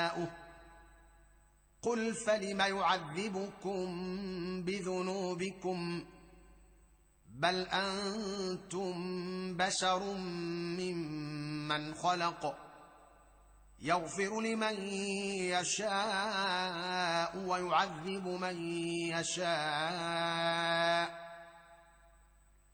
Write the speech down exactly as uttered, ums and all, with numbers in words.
قل فلم يعذبكم بذنوبكم بل انتم بشر ممن خلق يغفر لمن يشاء ويعذب من يشاء